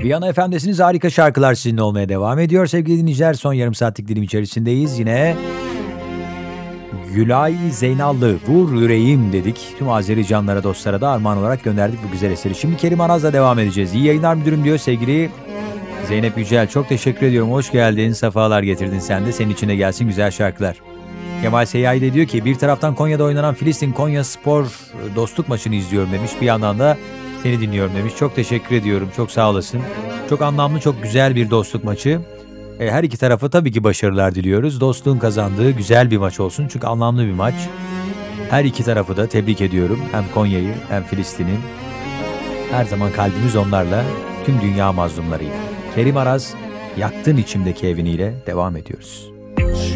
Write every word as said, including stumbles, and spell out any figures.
Viyana F M'desiniz, harika şarkılar sizinle olmaya devam ediyor. Sevgili dinleyiciler, son yarım saatlik dilim içerisindeyiz. Yine Gülay Zeynallı, Vur Yüreğim dedik. Tüm Azeri canlara, dostlara da armağan olarak gönderdik bu güzel eseri. Şimdi Kerim Araz'la devam edeceğiz. İyi yayınlar müdürüm diyor sevgili Zeynep Yücel. Çok teşekkür ediyorum. Hoş geldin, sefalar getirdin sen de. Senin için de gelsin güzel şarkılar. Kemal Seyyai de diyor ki bir taraftan Konya'da oynanan Filistin-Konya Spor dostluk maçını izliyorum demiş. Bir yandan da seni dinliyorum demiş. Çok teşekkür ediyorum. Çok sağ olasın. Çok anlamlı, çok güzel bir dostluk maçı. Her iki tarafa tabii ki başarılar diliyoruz. Dostluğun kazandığı güzel bir maç olsun. Çünkü anlamlı bir maç. Her iki tarafı da tebrik ediyorum. Hem Konya'yı hem Filistin'i. Her zaman kalbimiz onlarla, tüm dünya mazlumlarıyla. Kerim Araz, Yaktın içimdeki eviniyle devam ediyoruz.